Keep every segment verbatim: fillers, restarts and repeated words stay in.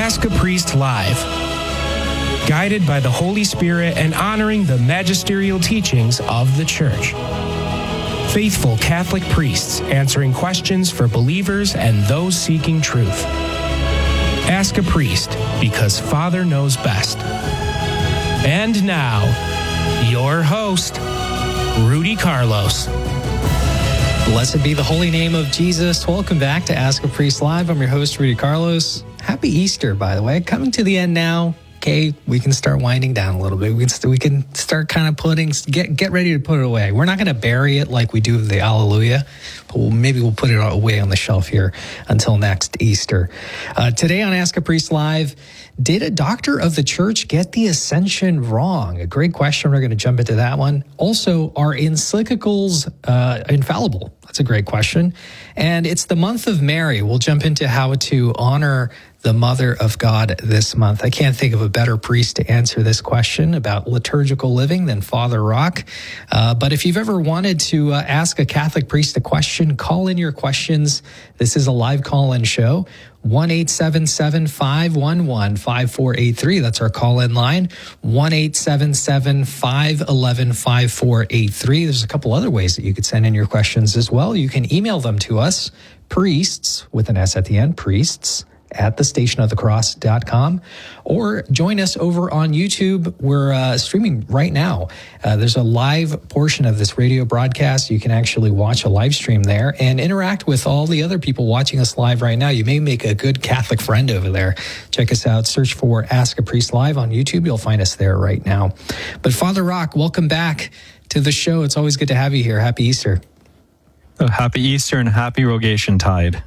Ask a Priest Live. Guided by the Holy Spirit and honoring the magisterial teachings of the Church. Faithful Catholic priests answering questions for believers and those seeking truth. Ask a Priest, because Father knows best. And now, your host, Rudy Carlos. Blessed be the holy name of Jesus. Welcome back to Ask a Priest Live. I'm your host, Rudy Carlos. Happy Easter, by the way. Coming to the end now. Okay, we can start winding down a little bit. We can, st- we can start kind of putting, get get ready to put it away. We're not going to bury it like we do the Alleluia, but we'll, maybe we'll put it away on the shelf here until next Easter. Uh, today on Ask a Priest Live, did a doctor of the church get the ascension wrong? A great question. We're going to jump into that one. Also, are encyclicals uh, infallible? That's a great question. And it's the month of Mary. We'll jump into how to honor the Mother of God this month. I can't think of a better priest to answer this question about liturgical living than Father Rock. Uh, but if you've ever wanted to uh, ask a Catholic priest a question, call in your questions. This is a live call-in show. one eight seven seven, five one one, five four eight three. That's our call-in line. one eight seven seven, five one one, five four eight three. There's a couple other ways that you could send in your questions as well. You can email them to us, priests, with an S at the end, priests, at the station of the cross dot com, or join us over on YouTube. We're uh, streaming right now. Uh, there's a live portion of this radio broadcast. You can actually watch a live stream there and interact with all the other people watching us live right now. You may make a good Catholic friend over there. Check us out. Search for Ask a Priest Live on YouTube. You'll find us there right now. But Father Rock, welcome back to the show. It's always good to have you here. Happy Easter. Oh, happy Easter and happy Rogation Tide.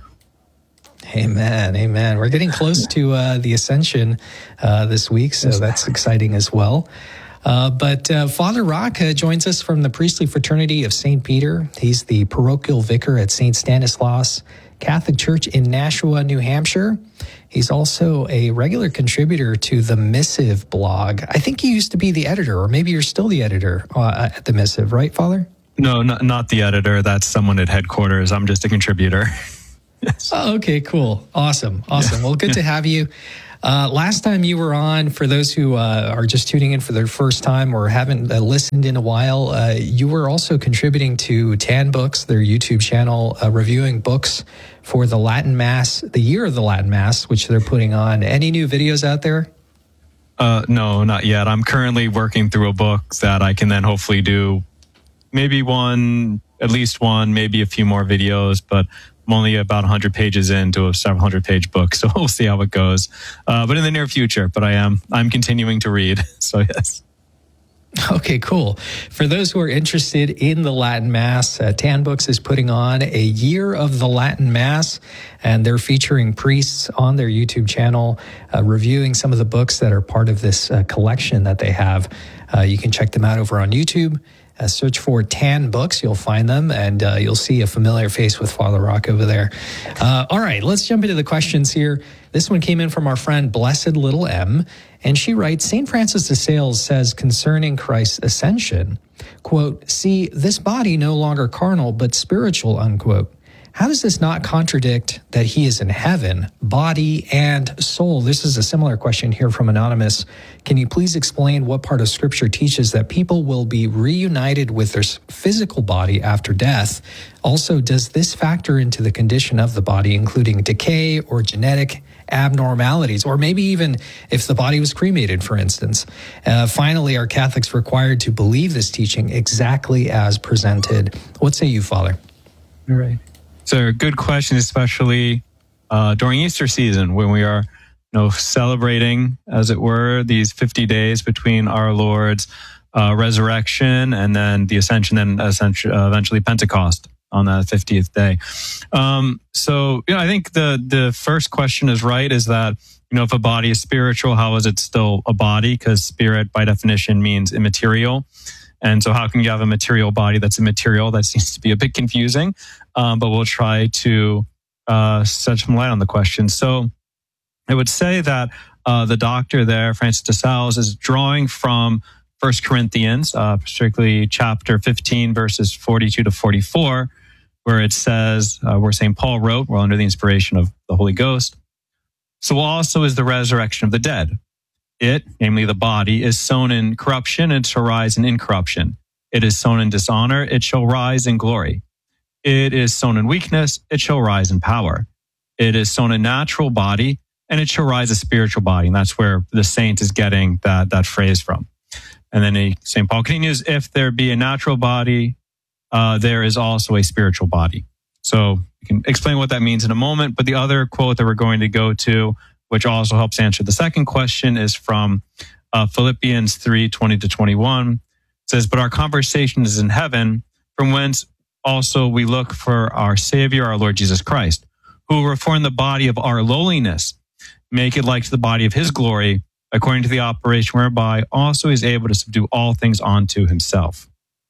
Amen. Amen. We're getting close to uh, the Ascension uh, this week, so that's exciting as well. Uh, but uh, Father Rock uh, joins us from the Priestly Fraternity of Saint Peter. He's the parochial vicar at Saint Stanislaus Catholic Church in Nashua, New Hampshire. He's also a regular contributor to the Missive blog. I think you used to be the editor, or maybe you're still the editor uh, at the Missive, right, Father? No, not, not the editor. That's someone at headquarters. I'm just a contributor. Yes. Oh, okay, cool. Awesome. Awesome. Yeah. Well, good yeah. to have you. Uh, last time you were on, for those who uh, are just tuning in for their first time or haven't uh, listened in a while, uh, you were also contributing to Tan Books, their YouTube channel, uh, reviewing books for the Latin Mass, the year of the Latin Mass, which they're putting on. Any new videos out there? Uh, no, not yet. I'm currently working through a book that I can then hopefully do maybe one, at least one, maybe a few more videos, but I'm only about one hundred pages into a several hundred page book, so we'll see how it goes. Uh, but in the near future, but I am I'm continuing to read, so yes. Okay, cool. For those who are interested in the Latin Mass, uh, Tan Books is putting on a year of the Latin Mass, and they're featuring priests on their YouTube channel, uh, reviewing some of the books that are part of this uh, collection that they have. Uh, you can check them out over on YouTube. Uh, search for Tan Books. You'll find them, and uh, you'll see a familiar face with Father Rock over there. Uh, all right, let's jump into the questions here. This one came in from our friend Blessed Little M, and she writes, Saint Francis de Sales says concerning Christ's ascension, quote, see, this body no longer carnal, but spiritual, unquote. How does this not contradict that he is in heaven, body and soul? This is a similar question here from Anonymous. Can you please explain what part of Scripture teaches that people will be reunited with their physical body after death? Also, does this factor into the condition of the body, including decay or genetic abnormalities, or maybe even if the body was cremated, for instance? Uh, finally, are Catholics required to believe this teaching exactly as presented? What say you, Father? All right. So a good question, especially uh, during Easter season, when we are, you know, celebrating, as it were, these fifty days between our Lord's uh, resurrection and then the ascension, and essentially, uh, eventually Pentecost on that fiftieth day. Um, so, you know, I think the the first question is right, is that, you know, if a body is spiritual, how is it still a body? Because spirit, by definition, means immaterial. And so how can you have a material body that's immaterial? That seems to be a bit confusing, um, but we'll try to uh, shed some light on the question. So I would say that uh, the doctor there, Francis de Sales, is drawing from First Corinthians, uh, particularly chapter fifteen, verses forty-two to forty-four, where it says, uh, where Saint Paul wrote, we're under the inspiration of the Holy Ghost, So also is the resurrection of the dead. It, namely the body, is sown in corruption, and shall rise in incorruption. It is sown in dishonor, it shall rise in glory. It is sown in weakness, it shall rise in power. It is sown a natural body, and it shall rise a spiritual body. And that's where the saint is getting that, that phrase from. And then Saint Paul continues, if there be a natural body, uh, there is also a spiritual body. So we can explain what that means in a moment. But the other quote that we're going to go to, which also helps answer the second question, is from uh, Philippians three, twenty to twenty-one. It says, but our conversation is in heaven, from whence also we look for our Savior, our Lord Jesus Christ, who will reform the body of our lowliness, make it like to the body of his glory, according to the operation whereby also he is able to subdue all things unto himself.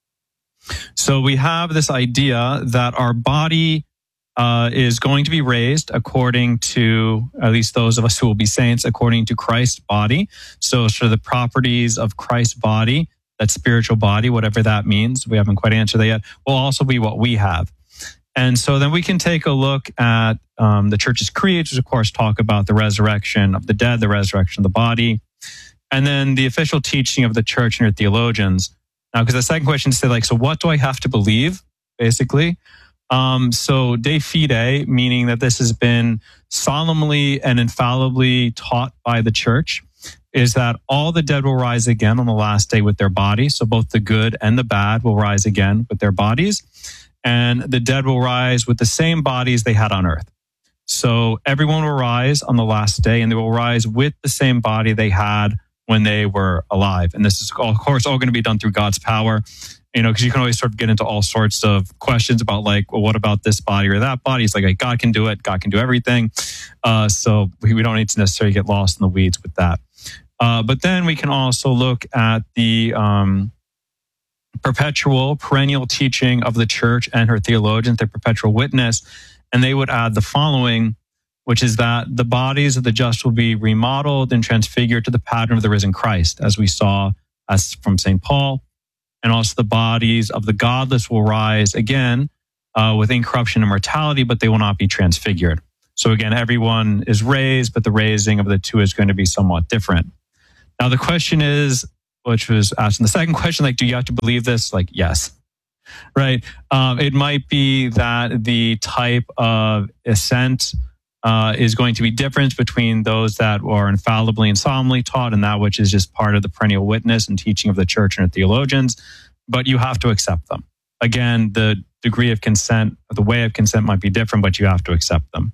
So we have this idea that our body uh, is going to be raised according to, at least those of us who will be saints, according to Christ's body. So sort of the properties of Christ's body, that spiritual body, whatever that means, we haven't quite answered that yet, will also be what we have. And so then we can take a look at um, the church's creeds, which of course talk about the resurrection of the dead, the resurrection of the body, and then the official teaching of the church and her theologians. Now, because the second question is, say, like, so what do I have to believe, basically? Um, so de fide, meaning that this has been solemnly and infallibly taught by the church, is that all the dead will rise again on the last day with their bodies. So both the good and the bad will rise again with their bodies. And the dead will rise with the same bodies they had on earth. So everyone will rise on the last day, and they will rise with the same body they had when they were alive. And this is, of course, all going to be done through God's power, you know, because you can always sort of get into all sorts of questions about, like, well, what about this body or that body? It's like, like God can do it. God can do everything. Uh, so we, we don't need to necessarily get lost in the weeds with that. Uh, but then we can also look at the um, perpetual, perennial teaching of the church and her theologians, their perpetual witness. And they would add the following, which is that the bodies of the just will be remodeled and transfigured to the pattern of the risen Christ, as we saw as from Saint Paul. And also the bodies of the godless will rise again uh, with incorruption and mortality, but they will not be transfigured. So again, everyone is raised, but the raising of the two is going to be somewhat different. Now, the question is, which was asked in the second question, like, do you have to believe this? Like, yes. Right. Um, it might be that the type of ascent uh, is going to be different between those that are infallibly and solemnly taught and that which is just part of the perennial witness and teaching of the church and her theologians, but you have to accept them. Again, the degree of consent, the way of consent might be different, but you have to accept them.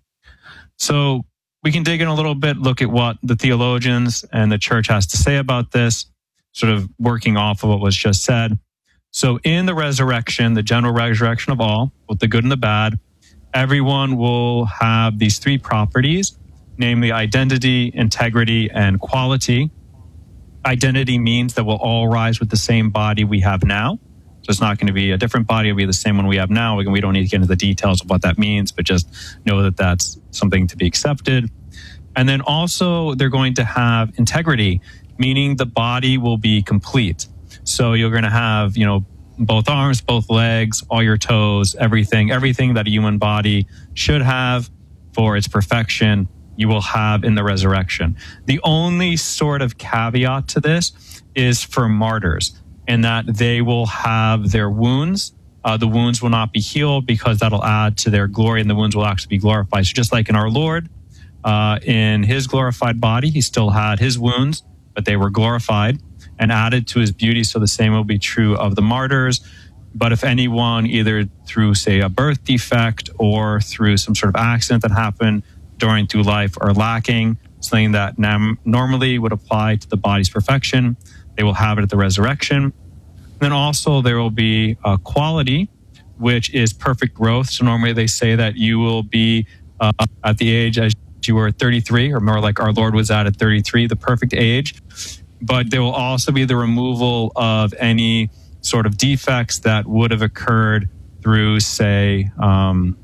So we can dig in a little bit, look at what the theologians and the church has to say about this, sort of working off of what was just said. So in the resurrection, the general resurrection of all, both the good and the bad, everyone will have these three properties, namely identity, integrity, and quality. Identity means that we'll all rise with the same body we have now. So it's not going to be a different body, it'll be the same one we have now. We don't need to get into the details of what that means, but just know that that's something to be accepted. And then also they're going to have integrity, meaning the body will be complete. So you're going to have, you know, both arms, both legs, all your toes, everything, everything that a human body should have for its perfection, you will have in the resurrection. The only sort of caveat to this is for martyrs, in that they will have their wounds. Uh, the wounds will not be healed because that'll add to their glory, and the wounds will actually be glorified. So just like in our Lord, uh, in his glorified body, he still had his wounds, but they were glorified and added to his beauty. So the same will be true of the martyrs. But if anyone, either through, say, a birth defect or through some sort of accident that happened during through life, are lacking something that nam- normally would apply to the body's perfection, they will have it at the resurrection. Then also there will be a quality, which is perfect growth. So normally they say that you will be uh, at the age as you were at thirty-three, or more like our Lord was at at thirty-three, the perfect age. But there will also be the removal of any sort of defects that would have occurred through, say, um,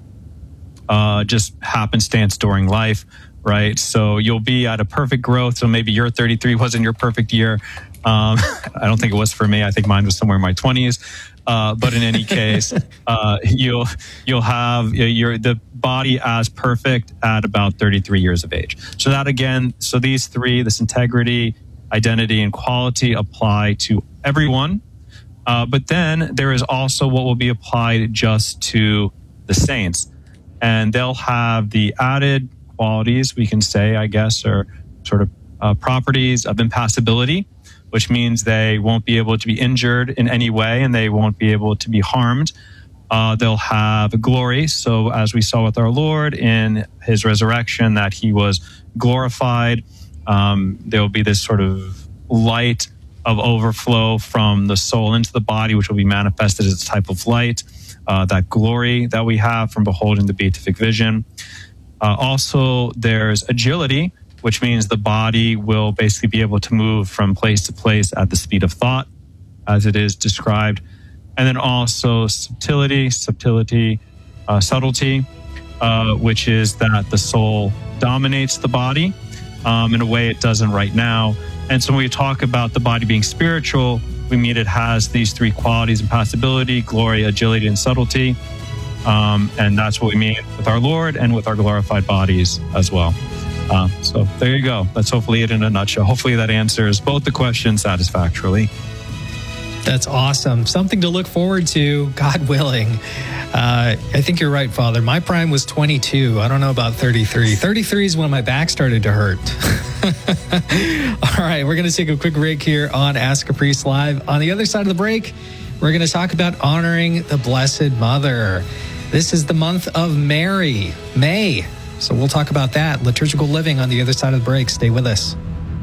uh, just happenstance during life, right? So you'll be at a perfect growth. So maybe your thirty-three wasn't your perfect year. Um, I don't think it was for me. I think mine was somewhere in my twenties. Uh, but in any case, uh, you'll you'll have your the body as perfect at about thirty-three years of age. So that again, so these three, this integrity, identity, and quality apply to everyone. Uh, but then there is also what will be applied just to the saints, and they'll have the added qualities, we can say, I guess, or sort of uh, properties of impassibility, which means they won't be able to be injured in any way and they won't be able to be harmed. Uh, they'll have glory. So as we saw with our Lord in his resurrection, that he was glorified, um, there will be this sort of light of overflow from the soul into the body, which will be manifested as a type of light, uh, that glory that we have from beholding the beatific vision. Uh, also, there's agility, which means the body will basically be able to move from place to place at the speed of thought, as it is described. And then also subtlety, subtlety, uh, subtlety, uh, which is that the soul dominates the body um, in a way it doesn't right now. And so when we talk about the body being spiritual, we mean it has these three qualities: impassibility, glory, agility, and subtlety. Um, and that's what we mean with our Lord and with our glorified bodies as well. Uh, so there you go. That's hopefully it in a nutshell. Hopefully that answers both the questions satisfactorily. That's awesome. Something to look forward to, God willing. Uh, I think you're right, Father. My prime was twenty-two. I don't know about thirty-three. thirty-three is when my back started to hurt. All right, we're going to take a quick break here on Ask a Priest Live. On the other side of the break, we're going to talk about honoring the Blessed Mother. This is the month of Mary, May. So we'll talk about that, liturgical living, on the other side of the break. Stay with us.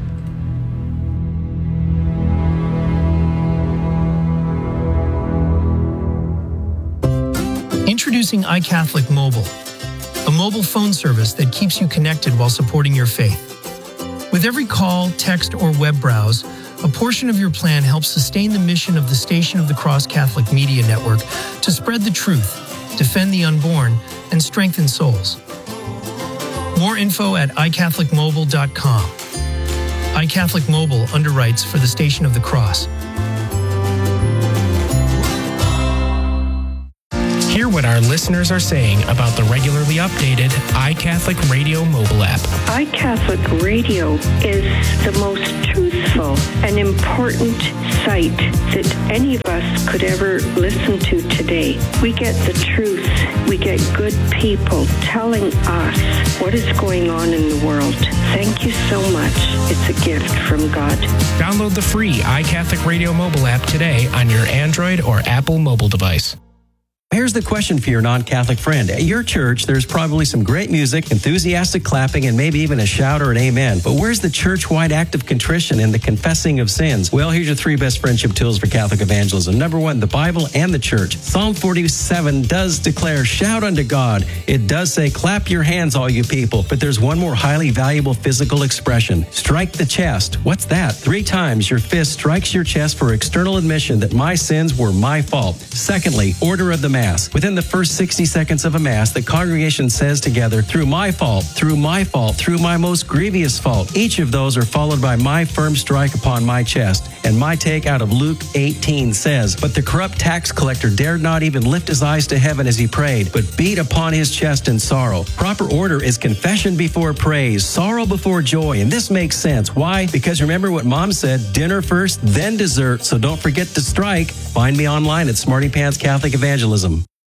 Introducing iCatholic Mobile, a mobile phone service that keeps you connected while supporting your faith. With every call, text, or web browse, a portion of your plan helps sustain the mission of the Station of the Cross Catholic Media Network to spread the truth, defend the unborn, and strengthen souls. More info at i catholic mobile dot com. iCatholic Mobile underwrites for the Station of the Cross. Hear what our listeners are saying about the regularly updated iCatholic Radio mobile app. iCatholic Radio is the most truthful and important site that any of us could ever listen to today. We get the truth. We get good people telling us what is going on in the world. Thank you so much. It's a gift from God. Download the free iCatholic Radio mobile app today on your Android or Apple mobile device. Here's the question for your non-Catholic friend. At your church, there's probably some great music, enthusiastic clapping, and maybe even a shout or an amen. But where's the church-wide act of contrition and the confessing of sins? Well, here's your three best friendship tools for Catholic evangelism. Number one, the Bible and the church. Psalm forty-seven does declare, shout unto God. It does say, clap your hands, all you people. But there's one more highly valuable physical expression. Strike the chest. What's that? Three times your fist strikes your chest for external admission that my sins were my fault. Secondly, order of the Mass. Within the first sixty seconds of a Mass, the congregation says together, through my fault, through my fault, through my most grievous fault. Each of those are followed by my firm strike upon my chest. And my take out of Luke eighteen says, but the corrupt tax collector dared not even lift his eyes to heaven as he prayed, but beat upon his chest in sorrow. Proper order is confession before praise, sorrow before joy. And this makes sense. Why? Because remember what Mom said, dinner first, then dessert. So don't forget to strike. Find me online at Smarty Pants Catholic Evangelism.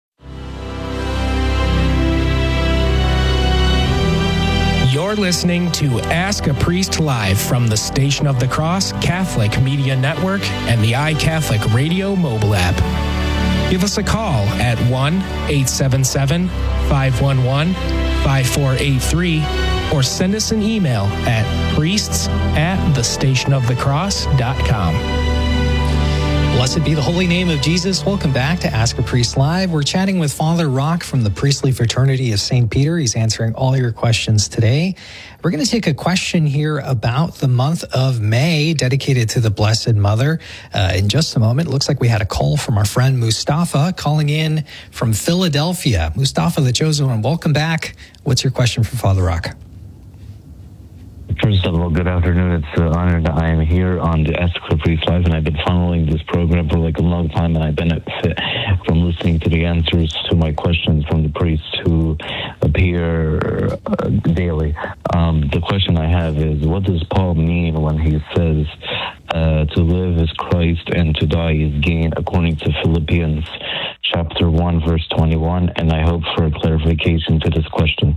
You're listening to Ask a Priest Live from the Station of the Cross Catholic Media Network and the iCatholic Radio mobile app. Give us a call at one eight seven seven, five one one, five four eight three or send us an email at priests at the station of the cross dot com. Blessed be the holy name of Jesus. Welcome back to Ask a Priest Live. We're chatting with Father Rock from the Priestly Fraternity of Saint Peter. He's answering all your questions today. We're going to take a question here about the month of May dedicated to the Blessed Mother. Uh, in just a moment, it looks like we had a call from our friend Mustafa calling in from Philadelphia. Mustafa, the chosen one, welcome back. What's your question for Father Rock? First of all, good afternoon. It's an honor that I am here on the Ask a Priest Live, and I've been following this program for like a long time, and I benefit from listening to the answers to my questions from the priests who appear uh, daily. Um, the question I have is, what does Paul mean when he says uh, to live is Christ and to die is gain, according to Philippians chapter one, verse twenty-one? And I hope for a clarification to this question.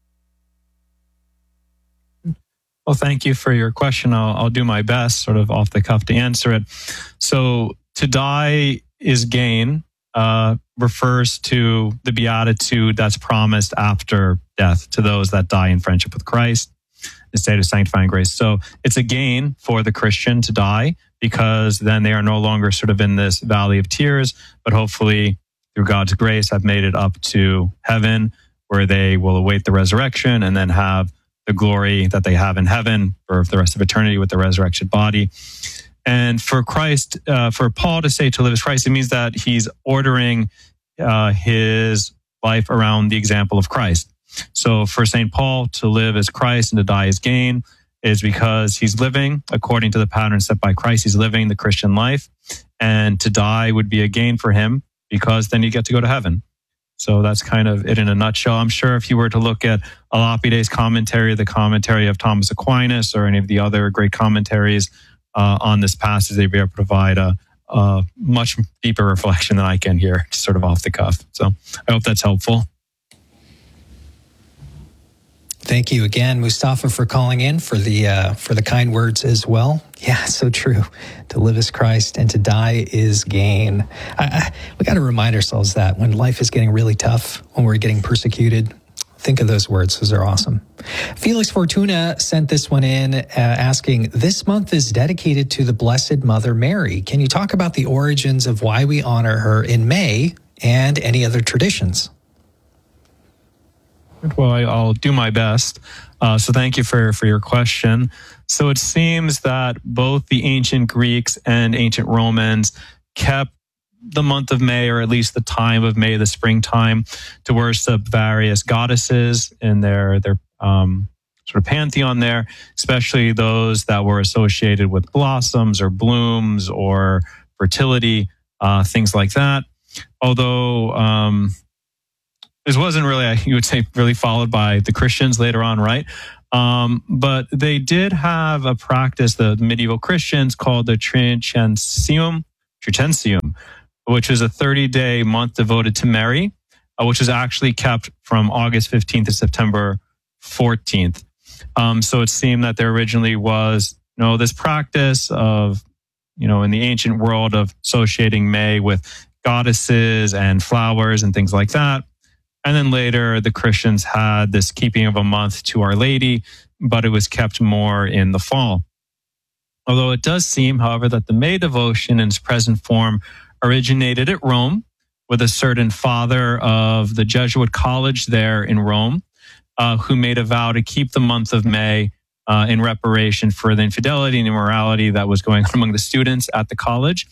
Well, thank you for your question. I'll, I'll do my best, sort of off the cuff, to answer it. So, to die is gain uh, refers to the beatitude that's promised after death to those that die in friendship with Christ, the state of sanctifying grace. So, it's a gain for the Christian to die, because then they are no longer sort of in this valley of tears, but hopefully, through God's grace, have made it up to heaven, where they will await the resurrection and then have the glory that they have in heaven for the rest of eternity with the resurrection body. And for Christ, uh, for Paul to say to live as Christ, it means that he's ordering uh, his life around the example of Christ. So for Saint Paul, to live as Christ and to die as gain is because he's living according to the pattern set by Christ. He's living the Christian life, and to die would be a gain for him, because then you get to go to heaven. So that's kind of it in a nutshell. I'm sure if you were to look at Alapide's commentary, the commentary of Thomas Aquinas, or any of the other great commentaries uh, on this passage, they'd be able to provide a, a much deeper reflection than I can here, just sort of off the cuff. So I hope that's helpful. Thank you again, Mustafa, for calling in, for the uh, for the kind words as well. Yeah, so true. To live is Christ and to die is gain. I, I, we got to remind ourselves that when life is getting really tough, when we're getting persecuted, think of those words. Those are awesome. Felix Fortuna sent this one in uh, asking, this month is dedicated to the Blessed Mother Mary. Can you talk about the origins of why we honor her in May and any other traditions? Well, I, I'll do my best. Uh, so thank you for, for your question. So it seems that both the ancient Greeks and ancient Romans kept the month of May, or at least the time of May, the springtime, to worship various goddesses in their, their um, sort of pantheon there, especially those that were associated with blossoms or blooms or fertility, uh, things like that. Although... Um, This wasn't really, you would say, really followed by the Christians later on, right? Um, but they did have a practice, the medieval Christians, called the Tricensium, Tricensium, which is a thirty-day month devoted to Mary, uh, which was actually kept from August fifteenth to September fourteenth. Um, so it seemed that there originally was, you know, this practice of, you know, in the ancient world of associating May with goddesses and flowers and things like that. And then later, the Christians had this keeping of a month to Our Lady, but it was kept more in the fall. Although it does seem, however, that the May devotion in its present form originated at Rome with a certain father of the Jesuit college there in Rome, uh, who made a vow to keep the month of May uh, in reparation for the infidelity and immorality that was going on among the students at the college.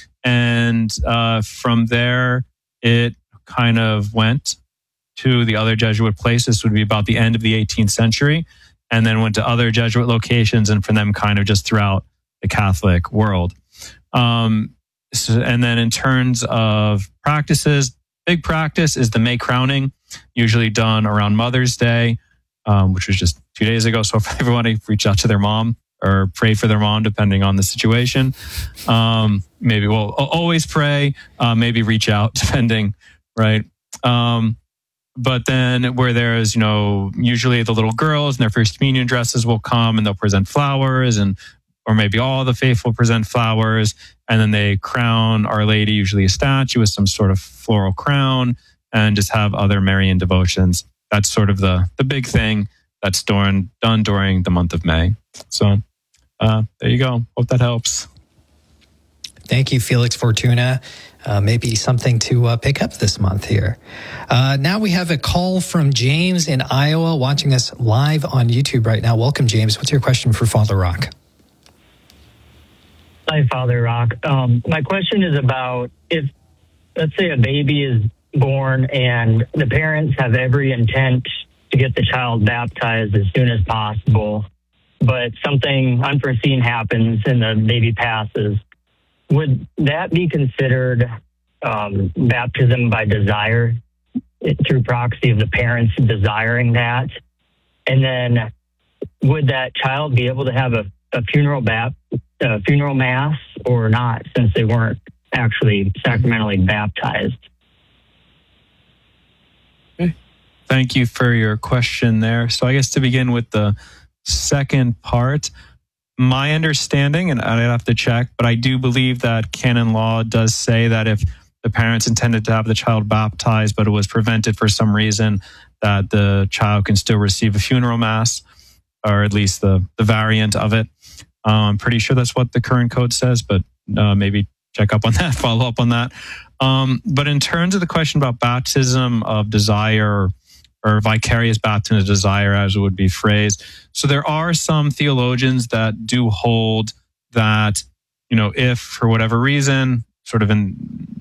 And uh, from there, it kind of went to the other Jesuit places. This would be about the end of the eighteenth century, and then went to other Jesuit locations, and from them kind of just throughout the Catholic world. Um, so, and then in terms of practices, big practice is the May crowning, usually done around Mother's Day, um, which was just two days ago. So if everyone reach out to their mom or pray for their mom, depending on the situation. Um, maybe we'll always pray, uh, maybe reach out, depending, right? Um, But then where there's, you know, usually the little girls in their first communion dresses will come and they'll present flowers, and or maybe all the faithful present flowers, and then they crown Our Lady, usually a statue with some sort of floral crown, and just have other Marian devotions. That's sort of the, the big thing that's done, done during the month of May. So uh, there you go. Hope that helps. Thank you, Felix Fortuna. Uh, maybe something to uh, pick up this month here. Uh, now we have a call from James in Iowa, watching us live on YouTube right now. Welcome, James. What's your question for Father Rock? Hi, Father Rock. Um, my question is about if, let's say, a baby is born and the parents have every intent to get the child baptized as soon as possible, but something unforeseen happens and the baby passes. Would that be considered um, baptism by desire, through proxy of the parents desiring that? And then would that child be able to have a, a funeral bap, a funeral mass or not, since they weren't actually sacramentally baptized? Okay. Thank you for your question there. So I guess to begin with the second part, my understanding, and I'd have to check, but I do believe that canon law does say that if the parents intended to have the child baptized, but it was prevented for some reason, that the child can still receive a funeral mass, or at least the, the variant of it. Um, I'm pretty sure that's what the current code says, but uh, maybe check up on that, follow up on that. Um, but in terms of the question about baptism of desire, or vicarious baptism of desire, as it would be phrased. So there are some theologians that do hold that, you know, if for whatever reason, sort of in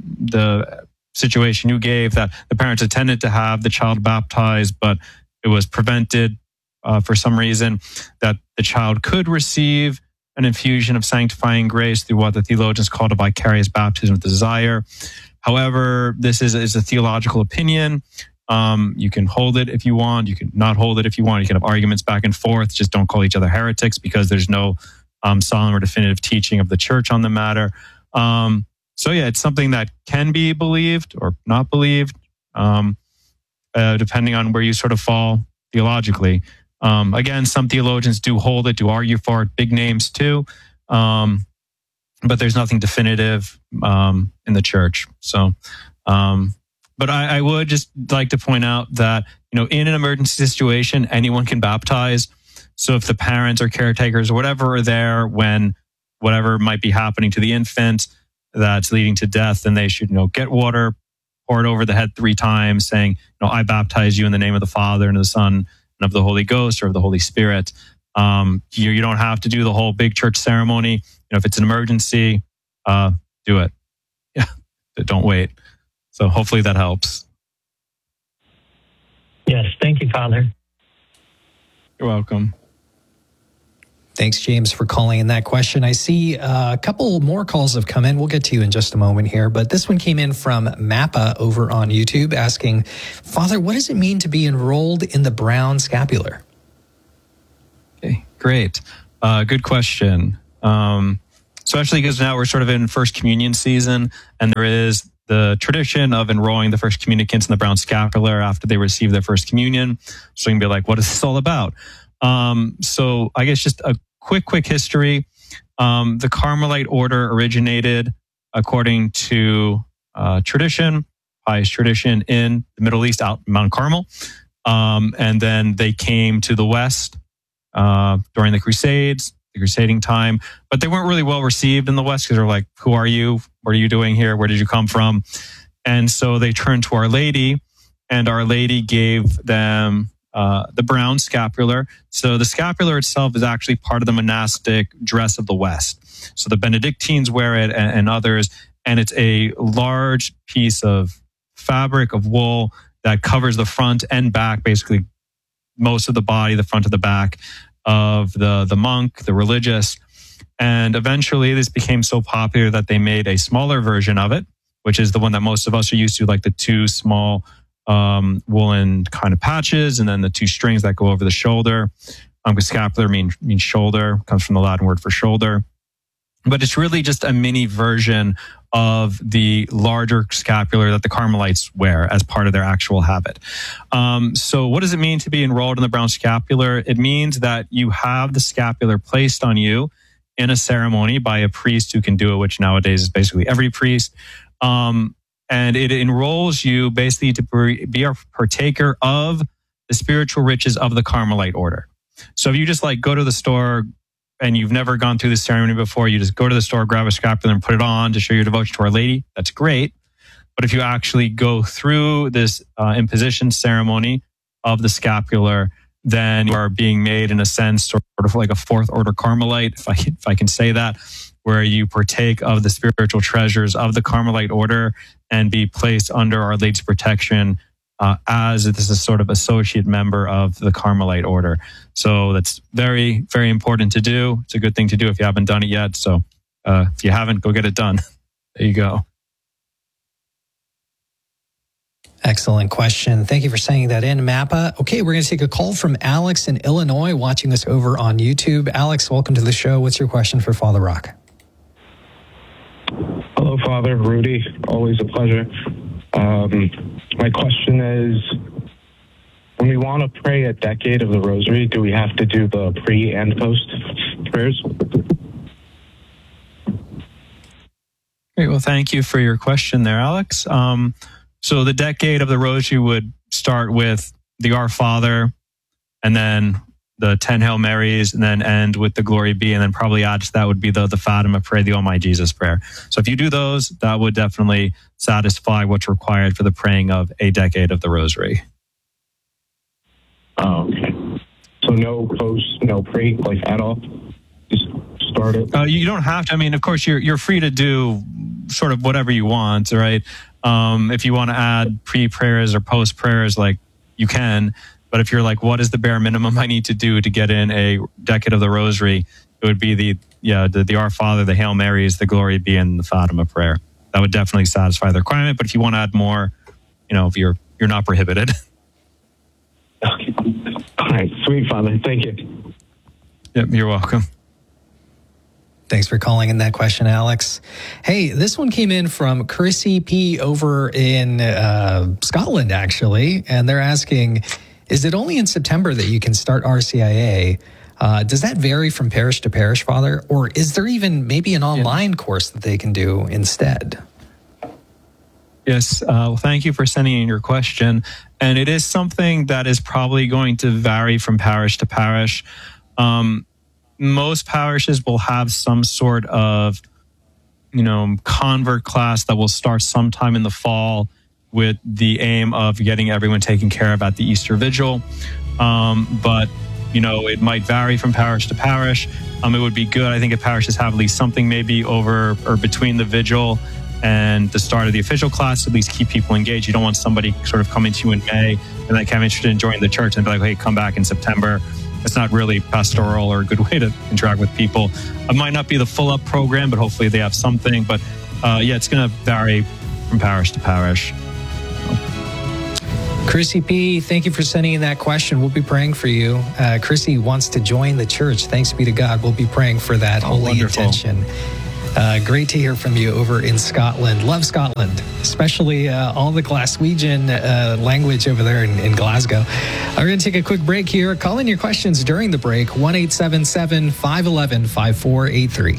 the situation you gave, that the parents intended to have the child baptized, but it was prevented uh, for some reason, that the child could receive an infusion of sanctifying grace through what the theologians called a vicarious baptism of desire. However, this is, is a theological opinion. Um, you can hold it if you want. You can not hold it if you want. You can have arguments back and forth. Just don't call each other heretics, because there's no um, solemn or definitive teaching of the church on the matter. Um, so yeah, it's something that can be believed or not believed, um, uh, depending on where you sort of fall theologically. Um, again, some theologians do hold it, do argue for it, big names too. Um, but there's nothing definitive um, in the church. So, um, But I, I would just like to point out that, you know, in an emergency situation, anyone can baptize. So if the parents or caretakers or whatever are there when whatever might be happening to the infant that's leading to death, then they should, you know, get water, pour it over the head three times, saying, you know, I baptize you in the name of the Father and of the Son and of the Holy Ghost, or of the Holy Spirit. Um, you, you don't have to do the whole big church ceremony. You know, if it's an emergency, uh, do it. Yeah, don't wait. So hopefully that helps. Yes, thank you, Father. You're welcome. Thanks, James, for calling in that question. I see uh, a couple more calls have come in. We'll get to you in just a moment here. But this one came in from Mappa over on YouTube asking, Father, what does it mean to be enrolled in the Brown Scapular? Okay, great. Uh, good question. Um, especially because now we're sort of in First Communion season, and there is the tradition of enrolling the first communicants in the Brown Scapular after they receive their first communion. So you can be like, what is this all about? Um, so I guess just a quick, quick history. Um, the Carmelite order originated, according to uh, tradition, pious tradition, in the Middle East, out Mount Carmel. Um, and then they came to the West uh, during the Crusades, the crusading time, but they weren't really well received in the West, because they're like, who are you? What are you doing here? Where did you come from? And so they turned to Our Lady, and Our Lady gave them uh, the brown scapular. So the scapular itself is actually part of the monastic dress of the West. So the Benedictines wear it, and, and others, and it's a large piece of fabric of wool that covers the front and back, basically most of the body, the front of the back of the, the monk, the religious. And eventually this became so popular that they made a smaller version of it, which is the one that most of us are used to, like the two small um, woolen kind of patches, and then the two strings that go over the shoulder. Um, scapular means means shoulder, comes from the Latin word for shoulder. But it's really just a mini version of the larger scapular that the Carmelites wear as part of their actual habit. Um, so what does it mean to be enrolled in the brown scapular? It means that you have the scapular placed on you in a ceremony by a priest who can do it, which nowadays is basically every priest. Um, and it enrolls you basically to be a partaker of the spiritual riches of the Carmelite order. So if you just like go to the store and you've never gone through this ceremony before, you just go to the store, grab a scapular and put it on to show your devotion to Our Lady. That's great. But if you actually go through this uh, imposition ceremony of the scapular, then you are being made, in a sense, sort of like a fourth order Carmelite, if I can, if I can say that, where you partake of the spiritual treasures of the Carmelite order and be placed under Our Lady's protection uh, as this is sort of associate member of the Carmelite order. So that's very, very important to do. It's a good thing to do if you haven't done it yet. So uh, if you haven't, go get it done. There you go. Excellent question. Thank you for sending that in, Mappa. Okay, we're going to take a call from Alex in Illinois, watching us over on YouTube. Alex, welcome to the show. What's your question for Father Rock? Hello, Father. Rudy. Always a pleasure. Um, my question is, when we want to pray a decade of the Rosary, do we have to do the pre and post prayers? Great. Well, thank you for your question there, Alex. Um, so the decade of the Rosary would start with the Our Father, and then the ten Hail Marys, and then end with the Glory Be, and then probably add to that would be the, the Fatima prayer, the Oh My Jesus prayer. So if you do those, that would definitely satisfy what's required for the praying of a decade of the Rosary. Oh, okay. So no post, no pre, like at all? Just start it? Uh, you don't have to. I mean, of course, you're you're free to do sort of whatever you want, right? Um, if you want to add pre-prayers or post-prayers, like, you can. But if you're like, what is the bare minimum I need to do to get in a decade of the Rosary? It would be the yeah the, the Our Father, the Hail Marys, the Glory Be, and the Fatima prayer. That would definitely satisfy the requirement. But if you want to add more, you know, if you're you're not prohibited. Okay. All right. Sweet, Father. Thank you. Yep, you're welcome. Thanks for calling in that question, Alex. Hey, this one came in from Chrissy P. over in uh, Scotland, actually, and they're asking, is it only in September that you can start R C I A? Uh, does that vary from parish to parish, Father? Or is there even maybe an online yeah. course that they can do instead? Yes, uh, well, thank you for sending in your question. And it is something that is probably going to vary from parish to parish. Um, most parishes will have some sort of, you know, convert class that will start sometime in the fall with the aim of getting everyone taken care of at the Easter Vigil. Um, but, you know, it might vary from parish to parish. Um, it would be good, I think, if parishes have at least something maybe over or between the Vigil and the start of the official class, at least keep people engaged. You don't want somebody sort of coming to you in May and like kind of interested in joining the church and be like, hey, come back in September. It's not really pastoral or a good way to interact with people. It might not be the full up program, but hopefully they have something. But uh, yeah, it's going to vary from parish to parish. Chrissy P., thank you for sending in that question. We'll be praying for you. Uh, Chrissy wants to join the church. Thanks be to God. We'll be praying for that oh, holy wonderful. intention. Uh, great to hear from you over in Scotland. Love Scotland, especially uh, all the Glaswegian uh, language over there in, in Glasgow. We're going to take a quick break here. Call in your questions during the break, one eight seven seven, five one one, five four eight three.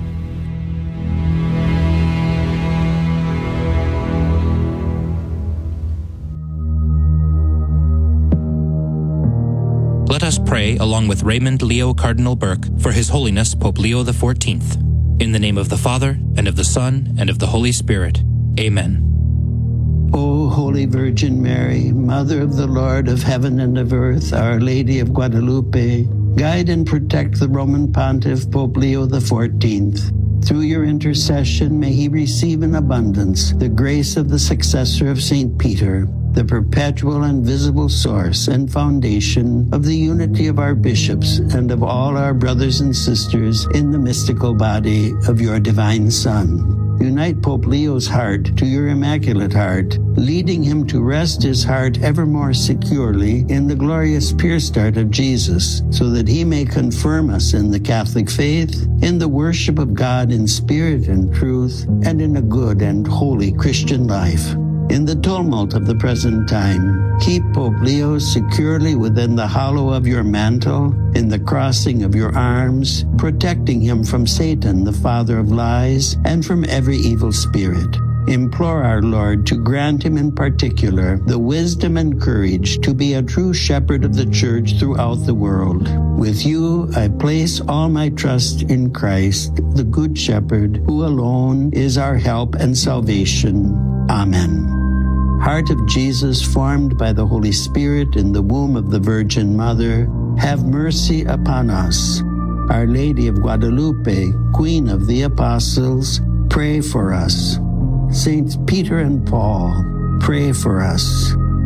Let us pray along with Raymond Leo Cardinal Burke for His Holiness Pope Leo the fourteenth. In the name of the Father, and of the Son, and of the Holy Spirit. Amen. O Holy Virgin Mary, Mother of the Lord of heaven and of earth, Our Lady of Guadalupe, guide and protect the Roman Pontiff Pope Leo the fourteenth. Through your intercession, may he receive in abundance the grace of the successor of Saint Peter, the perpetual and visible source and foundation of the unity of our bishops and of all our brothers and sisters in the mystical body of your divine Son. Unite Pope Leo's heart to your Immaculate Heart, leading him to rest his heart ever more securely in the glorious pure start of Jesus, so that he may confirm us in the Catholic faith, in the worship of God in spirit and truth, and in a good and holy Christian life. In the tumult of the present time, keep Pope Leo securely within the hollow of your mantle, in the crossing of your arms, protecting him from Satan, the father of lies, and from every evil spirit. Implore our Lord to grant him in particular the wisdom and courage to be a true shepherd of the church throughout the world. With you, I place all my trust in Christ, the Good Shepherd, who alone is our help and salvation. Amen. Heart of Jesus, formed by the Holy Spirit in the womb of the Virgin Mother, have mercy upon us. Our Lady of Guadalupe, Queen of the Apostles, pray for us. Saints Peter and Paul, pray for us.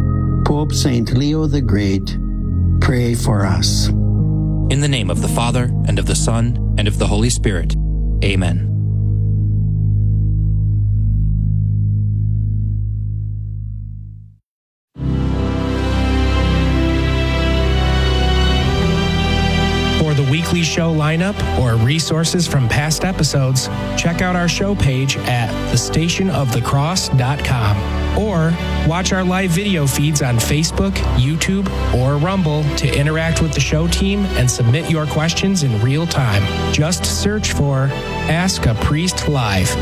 Pope Saint Leo the Great, pray for us. In the name of the Father, and of the Son, and of the Holy Spirit. Amen. For the weekly show lineup or resources from past episodes, check out our show page at the station of the cross dot com or watch our live video feeds on Facebook, YouTube, or Rumble to interact with the show team and submit your questions in real time. Just search for Ask a Priest Live.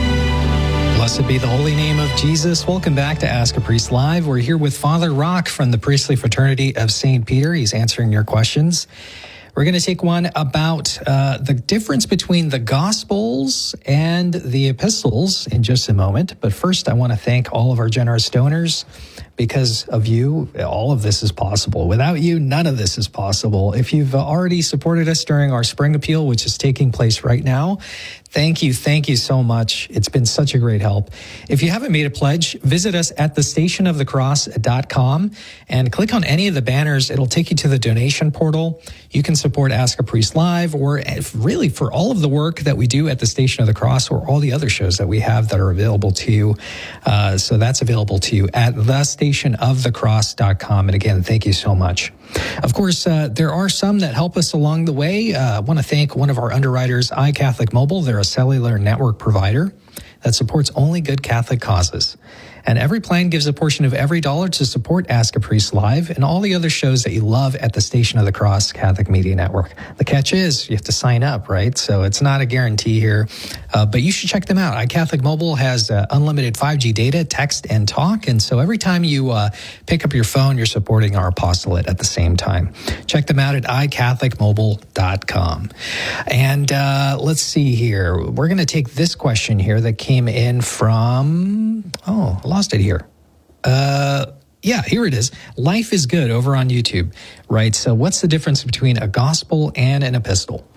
Blessed be the holy name of Jesus. Welcome back to Ask a Priest Live. We're here with Father Rock from the Priestly Fraternity of Saint Peter. He's answering your questions. We're going to take one about uh, the difference between the Gospels and the Epistles in just a moment. But first, I want to thank all of our generous donors. Because of you, all of this is possible. Without you, none of this is possible. If you've already supported us during our spring appeal, which is taking place right now, thank you, thank you so much. It's been such a great help. If you haven't made a pledge, visit us at the station of the cross dot com and click on any of the banners. It'll take you to the donation portal. You can support Ask a Priest Live, or really for all of the work that we do at the Station of the Cross, or all the other shows that we have that are available to you. Uh, so that's available to you at the station of the cross dot com. And again, thank you so much. Of course, uh, there are some that help us along the way. Uh, I want to thank one of our underwriters, iCatholic Mobile. They're a cellular network provider that supports only good Catholic causes. And every plan gives a portion of every dollar to support Ask a Priest Live and all the other shows that you love at the Station of the Cross Catholic Media Network. The catch is you have to sign up, right? So it's not a guarantee here, uh, but you should check them out. iCatholic Mobile has uh, unlimited five G data, text, and talk. And so every time you uh, pick up your phone, you're supporting our apostolate at the same time. Check them out at i catholic mobile dot com. And uh, let's see here. We're going to take this question here that came in from, oh, I lost it here. Uh, yeah, here it is. Life is Good over on YouTube, right? So what's the difference between a gospel and an epistle?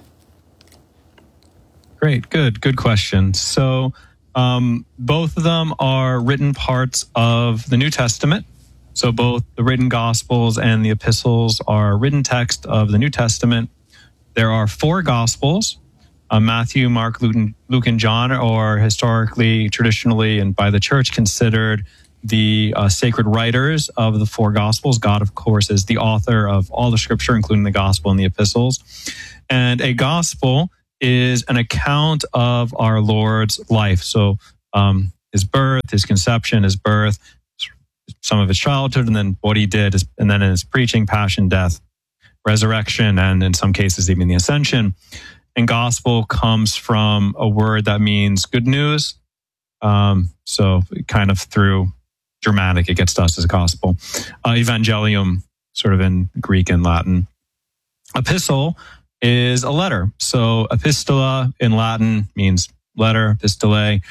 Great, good, good question. So um, both of them are written parts of the New Testament. So both the written gospels and the epistles are written text of the New Testament. There are four gospels. Uh, Matthew, Mark, Luke and, Luke, and John are historically, traditionally, and by the church considered the uh, sacred writers of the four Gospels. God, of course, is the author of all the Scripture, including the Gospel and the Epistles. And a Gospel is an account of our Lord's life. So um, his birth, his conception, his birth, some of his childhood, and then what he did, and then in his preaching, passion, death, resurrection, and in some cases even the ascension. And gospel comes from a word that means good news. Um, so kind of through Germanic, it gets to us as gospel. Uh, evangelium, sort of in Greek and Latin. Epistle is a letter. So epistola in Latin means letter, epistolae.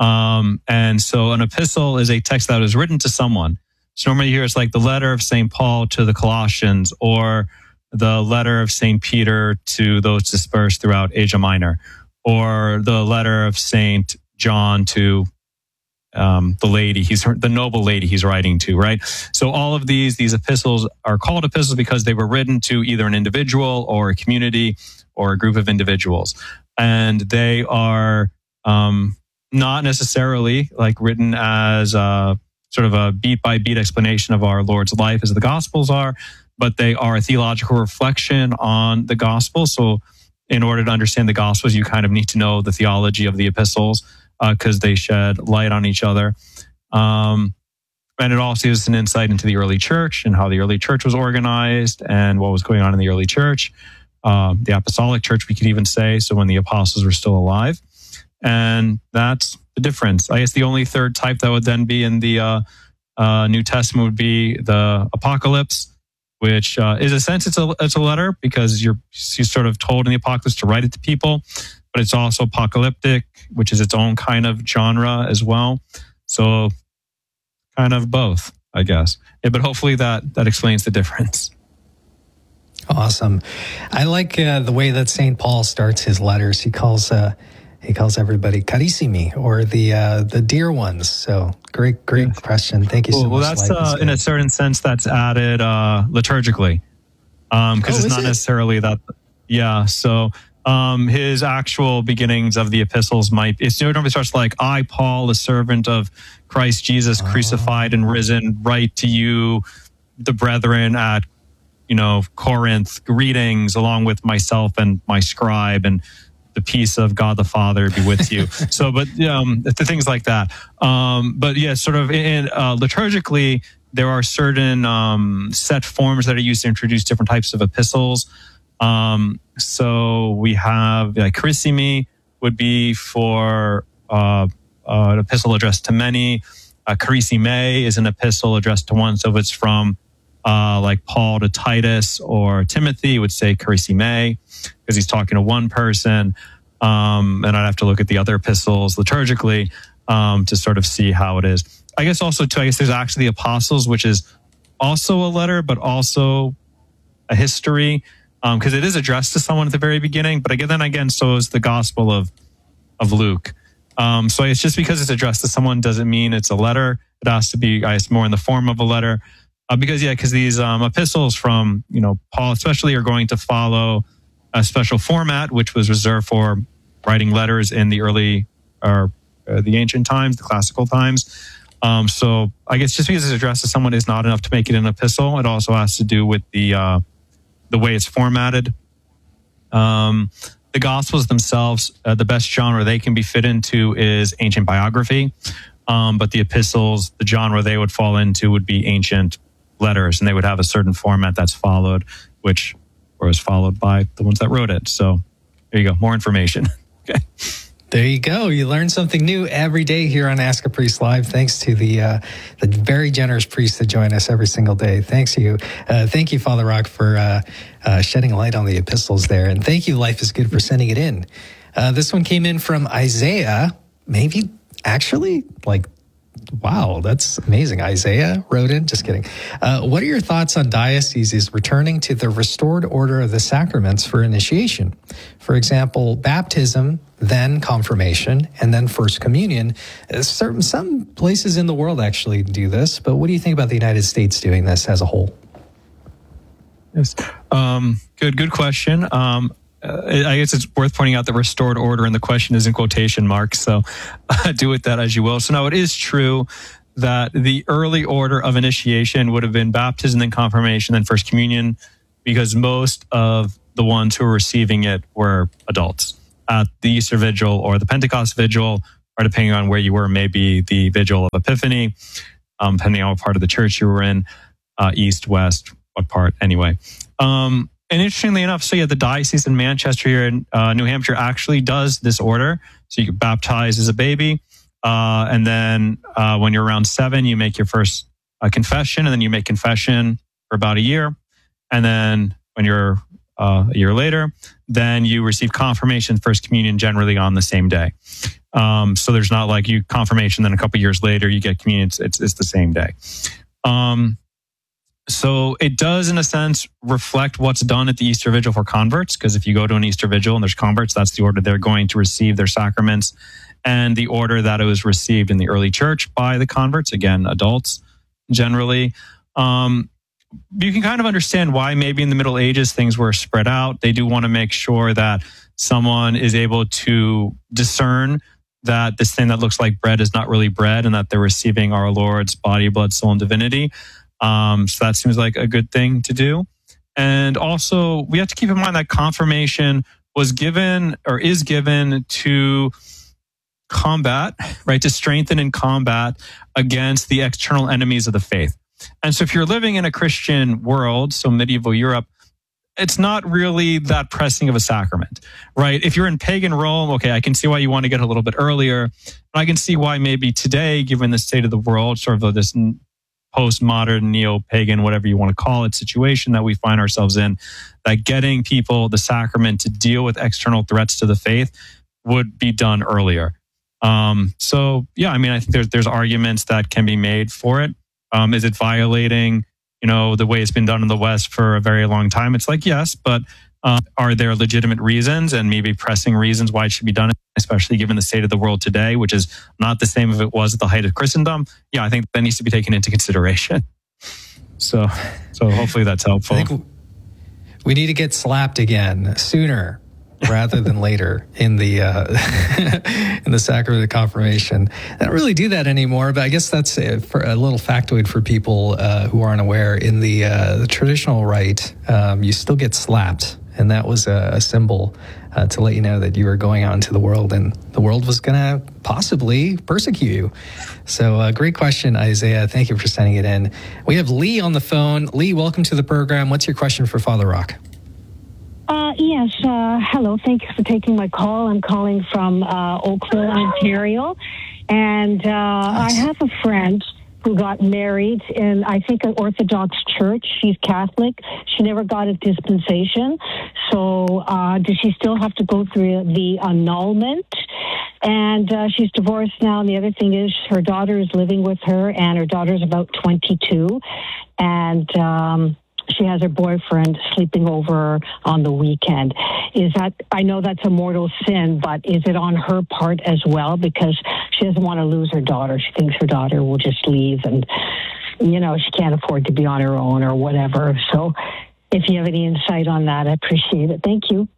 Um, and so an epistle is a text that was written to someone. So normally here it's like the letter of Saint Paul to the Colossians, or the letter of Saint Peter to those dispersed throughout Asia Minor, or the letter of Saint John to um, the lady, he's the noble lady he's writing to, right? So all of these, these epistles are called epistles because they were written to either an individual or a community or a group of individuals. And they are um, not necessarily like written as a sort of a beat by beat explanation of our Lord's life as the Gospels are, but they are a theological reflection on the gospel. So in order to understand the gospels, you kind of need to know the theology of the epistles because uh, they shed light on each other. Um, and it also gives us an insight into the early church and how the early church was organized and what was going on in the early church. Um, the apostolic church, we could even say, so when the apostles were still alive. And that's the difference. I guess the only third type that would then be in the uh, uh, New Testament would be the apocalypse, which uh, is a sense it's a it's a letter because you're you're sort of told in the apocalypse to write it to people, but it's also apocalyptic, which is its own kind of genre as well. So kind of both, I guess. Yeah, but hopefully that that explains the difference. Awesome. I like uh, the way that Saint Paul starts his letters. He calls uh, He calls everybody carissimi, or the uh, the dear ones. So great, great question. Thank you so well, much. Well, that's uh, in a certain sense that's added uh, liturgically, because um, oh, it's not it? necessarily that. Yeah. So um, his actual beginnings of the epistles might it's normally starts like, I, Paul, a servant of Christ Jesus, oh. crucified and risen, write to you, the brethren at you know Corinth, greetings, along with myself and my scribe, and the peace of God the Father be with you. So, but um, the things like that. Um, but yeah, sort of in uh, liturgically, there are certain um, set forms that are used to introduce different types of epistles. Um, so we have like carissimi would be for uh, uh, an epistle addressed to many. Uh, carissime is an epistle addressed to one. So if it's from uh, like Paul to Titus or Timothy, it would say carissime, because he's talking to one person. Um, and I'd have to look at the other epistles liturgically um, to sort of see how it is. I guess also, too, I guess there's actually the apostles, which is also a letter, but also a history, because um, it is addressed to someone at the very beginning. But again, then again, so is the Gospel of of Luke. Um, so it's just because it's addressed to someone doesn't mean it's a letter. It has to be, I guess, more in the form of a letter. Uh, because, yeah, because these um, epistles from, you know, Paul especially are going to follow a special format, which was reserved for writing letters in the early or uh, the ancient times, the classical times. Um, so I guess just because it's addressed to someone is not enough to make it an epistle. It also has to do with the uh, the way it's formatted. Um, the Gospels themselves, uh, the best genre they can be fit into is ancient biography. Um, but the epistles, the genre they would fall into would be ancient letters, and they would have a certain format that's followed, which was followed by the ones that wrote it. So there you go. More information. Okay. There you go. You learn something new every day here on Ask a Priest Live. Thanks to the uh, the very generous priests that join us every single day. Thanks to you. Uh, thank you, Father Rock, for uh, uh, shedding light on the epistles there. And thank you, Life is Good, for sending it in. Uh, this one came in from Isaiah. Maybe actually like wow, that's amazing. Isaiah wrote in. Just kidding. Uh, what are your thoughts on dioceses returning to the restored order of the sacraments for initiation? For example, baptism, then confirmation, and then First Communion. Uh, certain, some places in the world actually do this, but what do you think about the United States doing this as a whole? Yes. Um, good, good question. Um, Uh, I guess it's worth pointing out the restored order, and the question is in quotation marks, so uh, do with that as you will. So now it is true that the early order of initiation would have been baptism, then confirmation, then First Communion, because most of the ones who were receiving it were adults at the Easter Vigil or the Pentecost Vigil, or depending on where you were, maybe the Vigil of Epiphany, um, depending on what part of the church you were in, uh, east, west, what part, anyway. Um, And interestingly enough, so yeah, the diocese in Manchester here in uh, New Hampshire actually does this order. So you get baptized as a baby, uh, and then uh, when you're around seven, you make your first uh, confession, and then you make confession for about a year. And then when you're uh, a year later, then you receive confirmation, First Communion, generally on the same day. Um, so there's not like you confirmation, then a couple years later you get communion. It's, it's, it's the same day. Um, So it does, in a sense, reflect what's done at the Easter Vigil for converts, because if you go to an Easter Vigil and there's converts, that's the order they're going to receive their sacraments, and the order that it was received in the early church by the converts, again, adults generally. Um, you can kind of understand why maybe in the Middle Ages things were spread out. They do want to make sure that someone is able to discern that this thing that looks like bread is not really bread, and that they're receiving our Lord's body, blood, soul, and divinity. Um, so that seems like a good thing to do. And also, we have to keep in mind that confirmation was given or is given to combat, right, to strengthen and combat against the external enemies of the faith. And so if you're living in a Christian world, so medieval Europe, it's not really that pressing of a sacrament, right? If you're in pagan Rome, okay, I can see why you want to get a little bit earlier. I can see why maybe today, given the state of the world, sort of this postmodern, neo-pagan, whatever you want to call it, situation that we find ourselves in, that getting people the sacrament to deal with external threats to the faith would be done earlier. Um, so, yeah, I mean, I think there's, there's arguments that can be made for it. Um, is it violating, you know, the way it's been done in the West for a very long time? It's like, yes, but Uh, are there legitimate reasons and maybe pressing reasons why it should be done, especially given the state of the world today, which is not the same as it was at the height of Christendom? Yeah, I think that needs to be taken into consideration. So, so hopefully that's helpful. I think we need to get slapped again sooner rather than later in the uh, in the sacrament of confirmation. I don't really do that anymore, but I guess that's a, for a little factoid for people uh, who aren't aware. In the, uh, the traditional rite, um, you still get slapped. And that was a, a symbol uh, to let you know that you were going out into the world and the world was going to possibly persecute you. So uh, great question, Isaiah. Thank you for sending it in. We have Lee on the phone. Lee, welcome to the program. What's your question for Father Rock? Uh, yes. Uh, hello. Thank you for taking my call. I'm calling from uh, Oakville, Ontario. And uh, nice. I have a friend who got married in, I think, an Orthodox church. She's Catholic. She never got a dispensation. So uh, does she still have to go through the annulment? And uh, she's divorced now. And the other thing is her daughter is living with her, and her daughter's about twenty-two. And um, she has her boyfriend sleeping over on the weekend. Is that, I know that's a mortal sin, but is it on her part as well? Because she doesn't want to lose her daughter. She thinks her daughter will just leave and, you know, she can't afford to be on her own or whatever. So if you have any insight on that, I appreciate it. Thank you.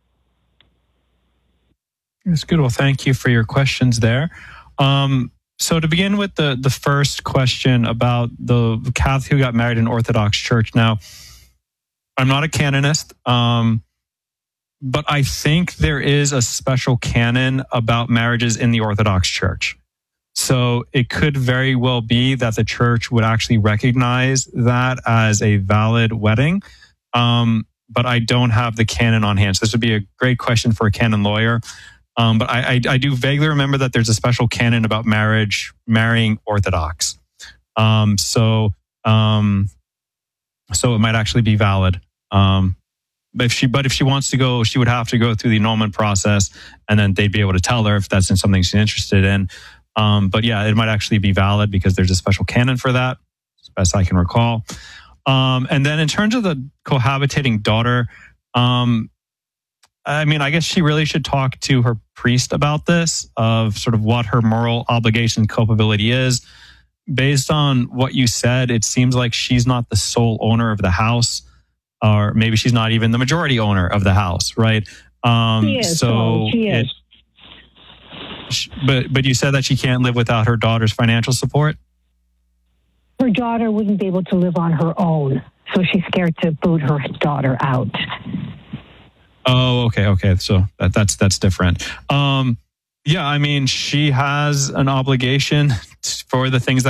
That's good. Well, thank you for your questions there. Um, so to begin with the, the first question about the Catholic who got married in Orthodox Church. Now, I'm not a canonist, um, but I think there is a special canon about marriages in the Orthodox Church. So it could very well be that the church would actually recognize that as a valid wedding. Um, but I don't have the canon on hand. So this would be a great question for a canon lawyer. Um, but I, I, I do vaguely remember that there's a special canon about marriage, marrying Orthodox. Um, so, um, so it might actually be valid. Um, but if she, but if she wants to go, she would have to go through the annulment process, and then they'd be able to tell her if that's in something she's interested in. Um, but yeah, it might actually be valid because there's a special canon for that, as best I can recall. Um, and then in terms of the cohabitating daughter, um, I mean, I guess she really should talk to her priest about this, of sort of what her moral obligation and culpability is. Based on what you said, it seems like she's not the sole owner of the house, or maybe she's not even the majority owner of the house, right? Um, she is. So, she is. It, but but you said that she can't live without her daughter's financial support? Her daughter wouldn't be able to live on her own, so she's scared to boot her daughter out. Oh, okay, okay. So that, that's that's different. Um, yeah, I mean, she has an obligation for the things that